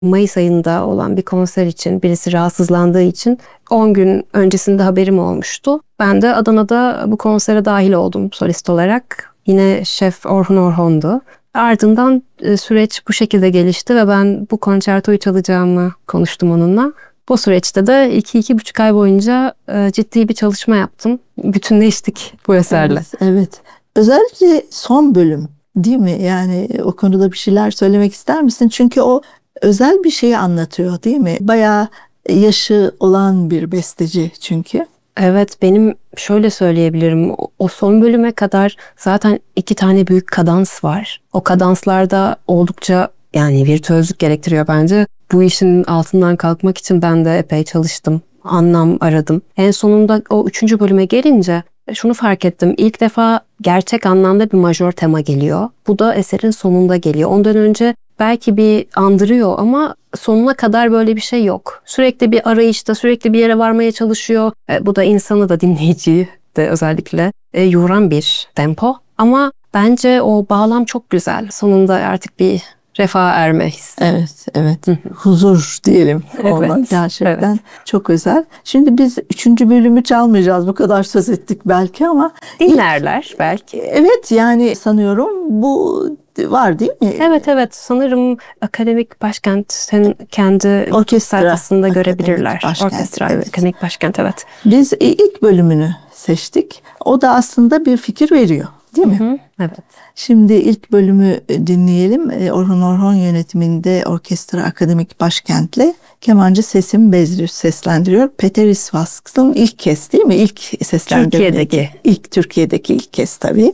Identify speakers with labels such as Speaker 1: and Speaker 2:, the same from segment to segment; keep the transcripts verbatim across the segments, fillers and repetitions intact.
Speaker 1: Mayıs ayında olan bir konser için birisi rahatsızlandığı için on gün öncesinde haberim olmuştu. Ben de Adana'da bu konsere dahil oldum solist olarak. Yine şef Orhun Orhon'du. Ardından süreç bu şekilde gelişti ve ben bu konçertoyu çalacağımı konuştum onunla. Bu süreçte de iki iki buçuk ay boyunca ciddi bir çalışma yaptım. Bütünleştik bu eserle.
Speaker 2: Evet, evet. Özellikle son bölüm, değil mi? Yani o konuda bir şeyler söylemek ister misin? Çünkü o özel bir şeyi anlatıyor, değil mi? Bayağı yaşı olan bir besteci çünkü.
Speaker 1: Evet, benim şöyle söyleyebilirim. O son bölüme kadar zaten iki tane büyük kadans var. O kadanslarda oldukça yani virtüözlük gerektiriyor bence. Bu işin altından kalkmak için ben de epey çalıştım. Anlam aradım. En sonunda o üçüncü bölüme gelince şunu fark ettim. İlk defa gerçek anlamda bir majör tema geliyor. Bu da eserin sonunda geliyor. Ondan önce belki bir andırıyor ama sonuna kadar böyle bir şey yok. Sürekli bir arayışta, sürekli bir yere varmaya çalışıyor. E, bu da insanı da dinleyiciyi de özellikle e, yoran bir tempo. Ama bence o bağlam çok güzel. Sonunda artık bir refaha erme hissi.
Speaker 2: Evet, evet. Huzur diyelim. Ona
Speaker 1: Evet,
Speaker 2: gerçekten
Speaker 1: evet.
Speaker 2: çok özel. Şimdi biz üçüncü bölümü çalmayacağız. Bu kadar söz ettik belki ama.
Speaker 1: Dinlerler
Speaker 2: ilk,
Speaker 1: belki.
Speaker 2: Evet, yani sanıyorum bu var değil mi?
Speaker 1: Evet evet, sanırım Akademik Başkent'in kendi
Speaker 2: Orkestra
Speaker 1: sayfasında
Speaker 2: Akademik
Speaker 1: görebilirler.
Speaker 2: Başkent,
Speaker 1: Orkestra
Speaker 2: evet.
Speaker 1: Akademik Başkent, evet.
Speaker 2: Biz ilk bölümünü seçtik. O da aslında bir fikir veriyor, değil mi?
Speaker 1: Hı hı, evet.
Speaker 2: Şimdi ilk bölümü dinleyelim. Orhun Orhon yönetiminde Orkestra Akademik Başkent'le kemancı Sesim Bezrüz seslendiriyor. Peter Isvask'ın ilk kez, değil mi? İlk seslendirme.
Speaker 1: Türkiye'deki.
Speaker 2: İlk Türkiye'deki ilk kez tabii.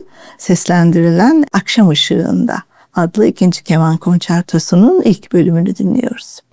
Speaker 2: Seslendirilen Akşam Işığında adlı ikinci keman konçertosunun ilk bölümünü dinliyoruz.